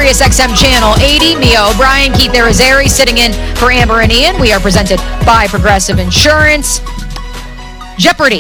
Sirius XM Channel 80. Mia O'Brien, Keith Arizari sitting in for Amber and Ian. We are presented by Progressive Insurance. Jeopardy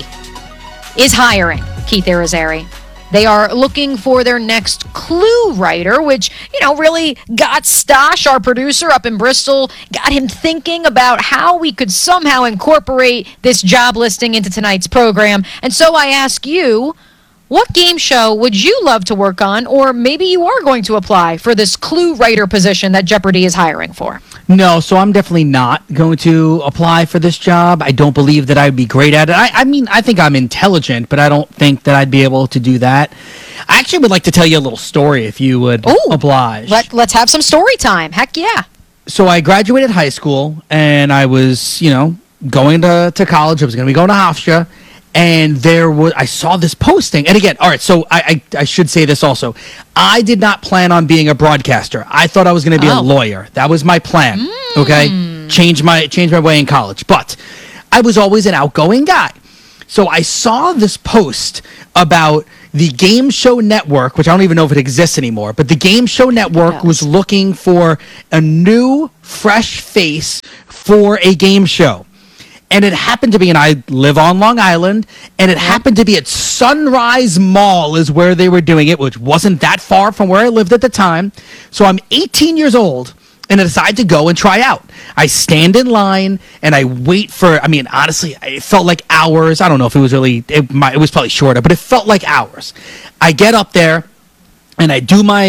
is hiring Keith Arizari. They are looking for their next clue writer, which, really got Stosh, our producer up in Bristol, got him thinking about how we could somehow incorporate this job listing into tonight's program. And so I ask you, what game show would you love to work on, or maybe you are going to apply for this clue writer position that Jeopardy is hiring for? No, so I'm definitely not going to apply for this job. I don't believe that I'd be great at it. I think I'm intelligent, but I don't think that I'd be able to do that. I actually would like to tell you a little story if you would oblige. Let's have some story time. Heck yeah. So I graduated high school, and I was, going to college. I was going to be going to Hofstra. And I saw this posting. And again, all right, so I should say this also. I did not plan on being a broadcaster. I thought I was going to be a lawyer. That was my plan, okay? Change my way in college. But I was always an outgoing guy. So I saw this post about the Game Show Network, which I don't even know if it exists anymore, but the Game Show Network was looking for a new, fresh face for a game show. And it happened to be, and I live on Long Island, and it happened to be at Sunrise Mall is where they were doing it, which wasn't that far from where I lived at the time. So I'm 18 years old, and I decide to go and try out. I stand in line, and I wait for, honestly, it felt like hours. I don't know if it was really, it was probably shorter, but it felt like hours. I get up there, and I do my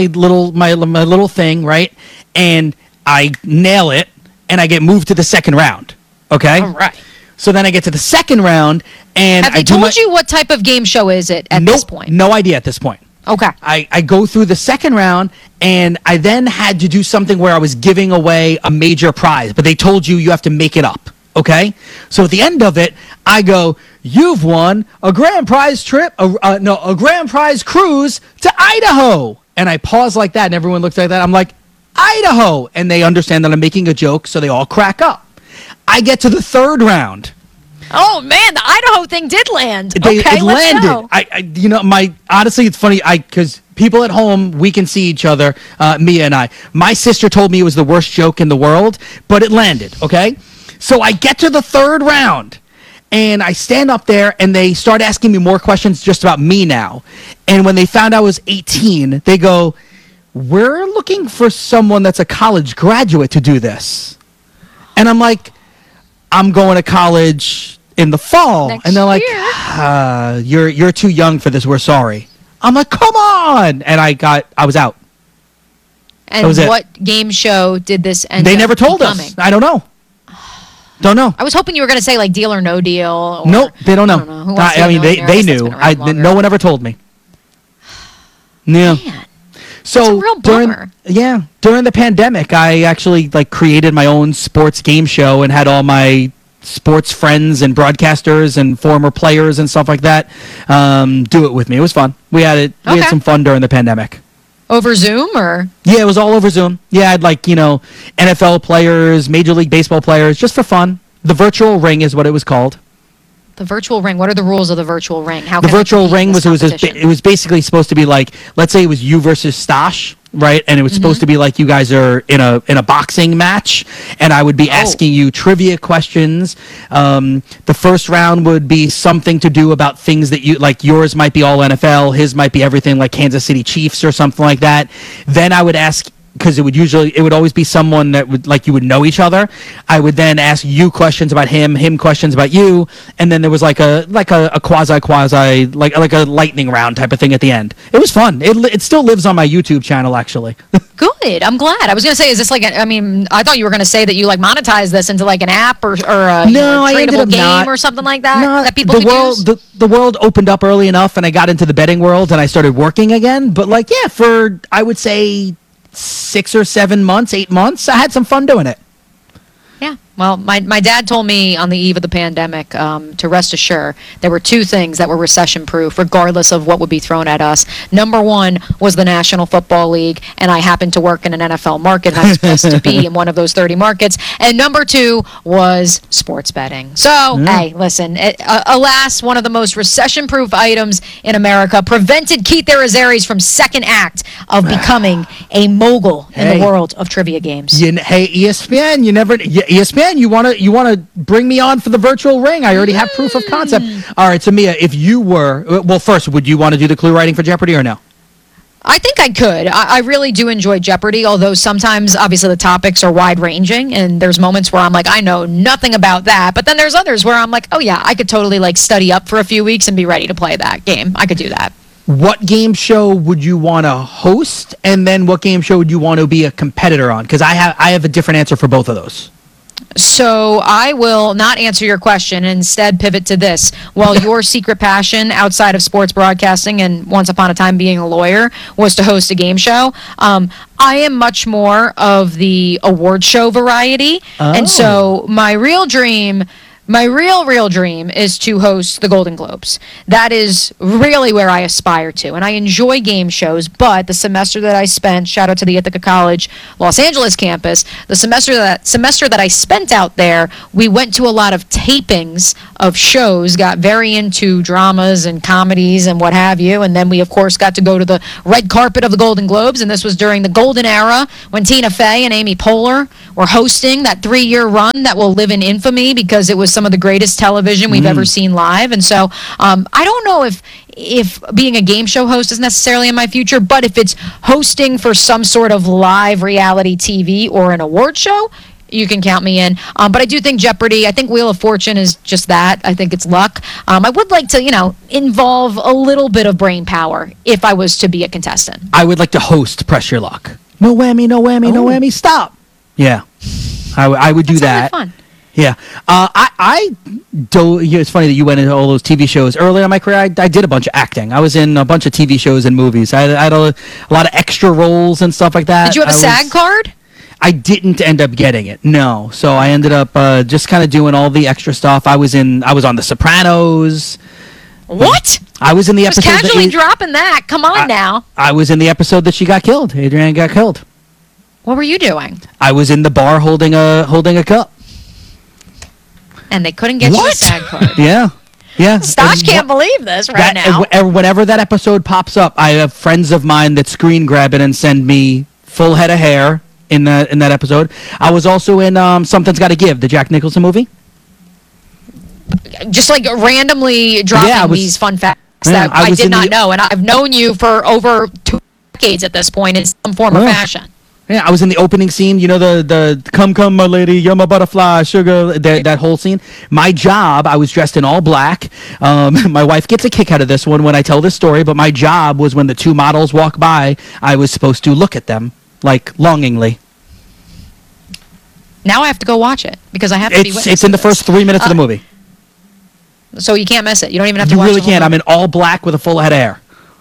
little thing, right? And I nail it, and I get moved to the second round. Okay? All right. So then I get to the second round, and have they told you what type of game show is it at this point? No idea at this point. Okay. I go through the second round, and I then had to do something where I was giving away a major prize, but they told you have to make it up. Okay? So at the end of it, I go, you've won a grand prize trip, a grand prize cruise to Idaho. And I pause like that, and everyone looks like that. I'm like, Idaho. And they understand that I'm making a joke, so they all crack up. I get to the third round. Oh man, the Idaho thing did land. It let's landed. go. Honestly, it's funny. Because people at home, we can see each other, Mia and I. My sister told me it was the worst joke in the world, but it landed. Okay, so I get to the third round, and I stand up there, and they start asking me more questions just about me now. And when they found I was 18, they go, "We're looking for someone that's a college graduate to do this," and I'm like, I'm going to college in the fall. Next and they're like, you're too young for this. We're sorry. I'm like, come on. And I was out. And what game show did this end They up never told becoming? us. I don't know. Don't know. I was hoping you were going to say like Deal or No Deal. Or, nope, they don't know. Who Wants to Be a Millionaire? They knew. No one ever told me. Yeah. Man. So That's a real bummer. during the pandemic, I actually created my own sports game show and had all my sports friends and broadcasters and former players and stuff like that do it with me. It was fun. We had some fun during the pandemic. Over Zoom or? Yeah, it was all over Zoom. Yeah, I had NFL players, Major League Baseball players, just for fun. The virtual ring is what it was called. The virtual ring. What are the rules of the virtual ring? How the can virtual ring was competition? it was basically supposed to be like, let's say it was you versus Stosh, right? And it was supposed to be like you guys are in a boxing match, and I would be asking you trivia questions. The first round would be something to do about things that you like. Yours might be all NFL, his might be everything like Kansas City Chiefs or something like that. Then I would ask, because it would always be someone that would you would know each other. I would then ask you questions about him questions about you, and then there was like a quasi like a lightning round type of thing at the end. It was fun. It still lives on my YouTube channel actually. Good. I'm glad. I was going to say, is this I thought you were going to say that you monetize this into an app or a tradable game or something like that that people could use? The world opened up early enough, and I got into the betting world, and I started working again. But for I would say 6 or 7 months, 8 months, I had some fun doing it. Yeah. Well, my dad told me on the eve of the pandemic to rest assured there were two things that were recession-proof, regardless of what would be thrown at us. Number one was the National Football League, and I happened to work in an NFL market, and I was blessed to be in one of those 30 markets. And number two was sports betting. So, hey, listen, alas, one of the most recession-proof items in America prevented Keith Arizari's from second act of becoming a mogul in the world of trivia games. Hey, ESPN, ESPN, you want to bring me on for the virtual ring? I already have proof of concept. All right, so Mia, if you were, well, first, would you want to do the clue writing for Jeopardy or no? I think I could. I really do enjoy Jeopardy, although sometimes, obviously, the topics are wide-ranging, and there's moments where I'm like, I know nothing about that, but then there's others where I'm like, oh, yeah, I could totally, study up for a few weeks and be ready to play that game. I could do that. What game show would you want to host, and then what game show would you want to be a competitor on? Because I have a different answer for both of those. So I will not answer your question and instead pivot to this. While your secret passion outside of sports broadcasting and once upon a time being a lawyer was to host a game show, I am much more of the award show variety. Oh. And so my real dream is to host the Golden Globes. That is really where I aspire to. And I enjoy game shows, but the semester that I spent, shout out to the Ithaca College Los Angeles campus, the semester that I spent out there, we went to a lot of tapings of shows, got very into dramas and comedies and what have you. And then we, of course, got to go to the red carpet of the Golden Globes. And this was during the golden era when Tina Fey and Amy Poehler were hosting that 3-year run that will live in infamy because it was some of the greatest television we've ever seen live. And so I don't know if being a game show host is necessarily in my future, but if it's hosting for some sort of live reality TV or an award show, you can count me in. But I do think Jeopardy, I think Wheel of Fortune is just that. I think it's luck. I would like to, involve a little bit of brain power if I was to be a contestant. I would like to host Press Your Luck. No whammy, no whammy, no whammy, stop. Yeah. I would do that. Fun. Yeah. I do. It's funny that you went into all those TV shows. Early in my career, I did a bunch of acting. I was in a bunch of TV shows and movies. I had a lot of extra roles and stuff like that. Did you have a SAG card? I didn't end up getting it. No. So I ended up just kind of doing all the extra stuff. I was on The Sopranos. What? I was in the episode. Just casually dropping that. Come on now. I was in the episode that she got killed. Adrienne got killed. What were you doing? I was in the bar holding a cup. And they couldn't get you a SAG card. Yeah. Stosh can't believe this now. Whenever that episode pops up, I have friends of mine that screen grab it and send me full head of hair in that episode. I was also in Something's Gotta Give, the Jack Nicholson movie. Just randomly dropping these fun facts that I did not know. And I've known you for over 2 decades at this point in some form or fashion. Yeah, I was in the opening scene, the come, my lady, you're my butterfly, sugar, that whole scene. My job, I was dressed in all black. My wife gets a kick out of this one when I tell this story, but my job was when the 2 models walk by, I was supposed to look at them, longingly. Now I have to go watch it, because I have to be witnessing It's in the first 3 minutes of the movie. So you can't miss it. You don't even have to watch it. You really can't. I'm in all black with a full head of hair.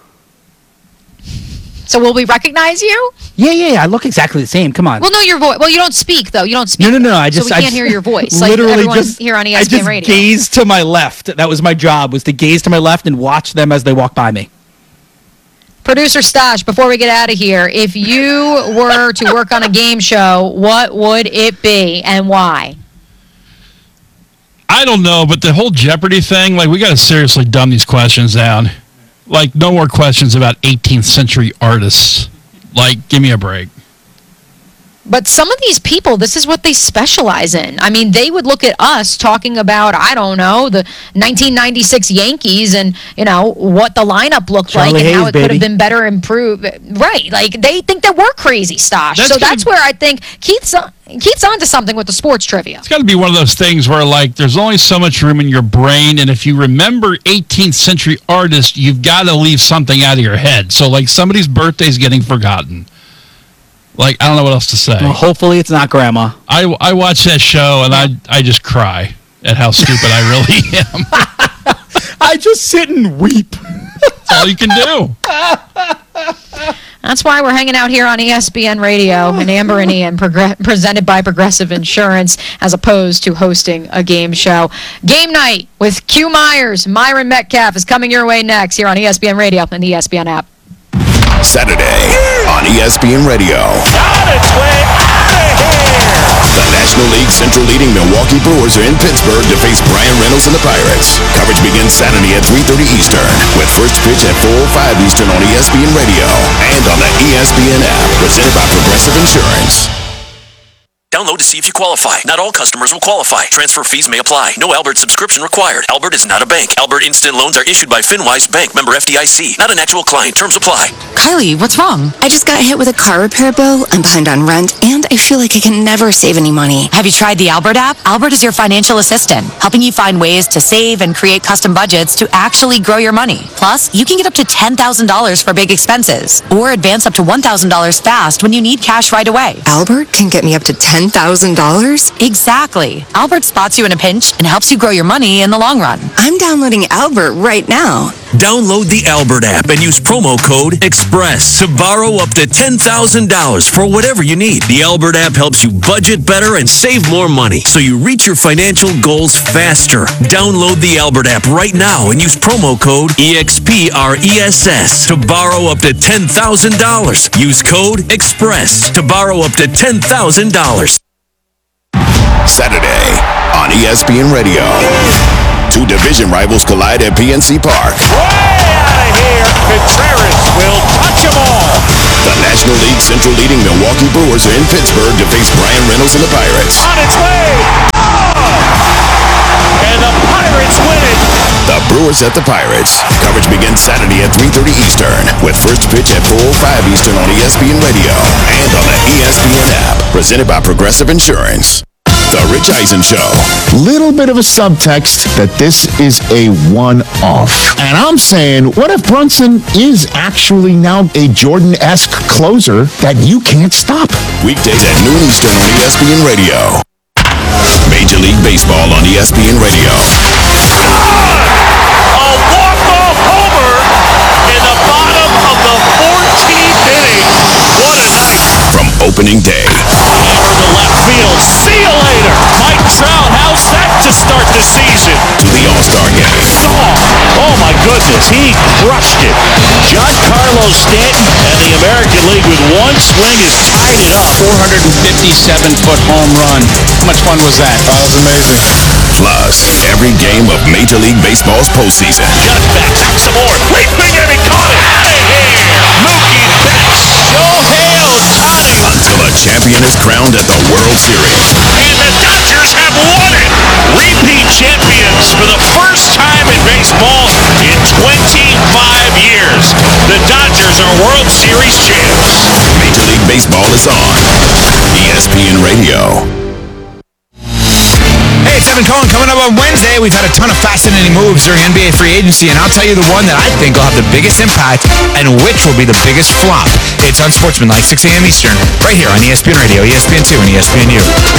So will we recognize you? Yeah. I look exactly the same. Come on. We'll know your voice. Well, you don't speak, though. You don't speak. No. So we can't hear your voice. Literally just here on ESPN I just Radio. gazed to my left. That was my job, was to gaze to my left and watch them as they walk by me. Producer Stosh, before we get out of here, if you were to work on a game show, what would it be and why? I don't know, but the whole Jeopardy thing, we got to seriously dumb these questions down. No more questions about 18th century artists. Give me a break. But some of these people, this is what they specialize in. I mean, they would look at us talking about, I don't know, the 1996 Yankees and, what the lineup looked Charlie like and Hayes, how it could have been better improved. Right. They think that we're crazy, Stosh. That's where I think Keith's onto something with the sports trivia. It's got to be one of those things where, there's only so much room in your brain, and if you remember 18th century artists, you've got to leave something out of your head. So, somebody's birthday's getting forgotten. I don't know what else to say. Well, hopefully it's not Grandma. I watch that show, and I just cry at how stupid I really am. I just sit and weep. That's all you can do. That's why we're hanging out here on ESPN Radio and Amber and Ian, presented by Progressive Insurance, as opposed to hosting a game show. Game night with Q Myers, Myron Metcalf is coming your way next here on ESPN Radio and the ESPN app. Saturday on ESPN Radio. On its way out of here! The National League Central leading Milwaukee Brewers are in Pittsburgh to face Brian Reynolds and the Pirates. Coverage begins Saturday at 3:30 Eastern, with first pitch at 4:05 Eastern on ESPN Radio and on the ESPN app, presented by Progressive Insurance. Download to see if you qualify. Not all customers will qualify. Transfer fees may apply. No Albert subscription required. Albert is not a bank. Albert Instant Loans are issued by FinWise Bank, member FDIC. Not an actual client. Terms apply. Kylie, what's wrong? I just got hit with a car repair bill. I'm behind on rent, and I feel like I can never save any money. Have you tried the Albert app? Albert is your financial assistant, helping you find ways to save and create custom budgets to actually grow your money. Plus, you can get up to $10,000 for big expenses, or advance up to $1,000 fast when you need cash right away. Albert can get me up to $10,000? Exactly. Albert spots you in a pinch and helps you grow your money in the long run. I'm downloading Albert right now. Download the Albert app and use promo code EXPRESS to borrow up to $10,000 for whatever you need. The Albert app helps you budget better and save more money, so you reach your financial goals faster. Download the Albert app right now and use promo code EXPRESS to borrow up to $10,000. Use code EXPRESS to borrow up to $10,000. Saturday on ESPN Radio. Two division rivals collide at PNC Park. Way out of here. Contreras will touch them all. The National League Central leading Milwaukee Brewers are in Pittsburgh to face Brian Reynolds and the Pirates. On its way. And the Pirates win it. The Brewers at the Pirates. Coverage begins Saturday at 3:30 Eastern, with first pitch at 4:05 Eastern on ESPN Radio and on the ESPN app, presented by Progressive Insurance. The Rich Eisen Show. Little bit of a subtext that this is a one-off. And I'm saying, what if Brunson is actually now a Jordan-esque closer that you can't stop? Weekdays at noon Eastern on ESPN Radio. Major League Baseball on ESPN Radio. A walk-off homer in the bottom of the 14th inning. What a night. From opening day Hammer to left field. See you later. Mike Trout, how's that to start the season? to the All-Star Game. Oh my goodness, he crushed it. Giancarlo Stanton and the American League with one swing has tied it up. 457-foot home run. How much fun was that? That was amazing. Plus, every game of Major League Baseball's postseason. Cutback, back some more. Leaping and he caught it. Out of here. Mookie Betts. Shohei Ohtani. Until a champion is crowned at the World Series. And the Dodgers have won it. Repeat champions for the first time in baseball in 25 years. The Dodgers are World Series champs. Major League Baseball is on ESPN Radio. Hey, it's Evan Cohen. Coming up on Wednesday, we've had a ton of fascinating moves during NBA free agency, and I'll tell you the one that I think will have the biggest impact and which will be the biggest flop. It's Unsportsmanlike, 6 a.m. Eastern, right here on ESPN Radio, ESPN2, and ESPNU.